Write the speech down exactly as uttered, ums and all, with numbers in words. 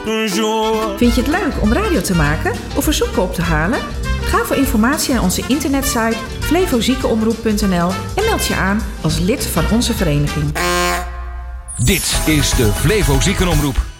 un jour. Vind je het leuk om radio te maken of verzoeken op te halen? Ga voor informatie naar onze internetsite flevoziekenomroep punt n l en meld je aan als lid van onze vereniging. Dit is de Flevo Ziekenomroep.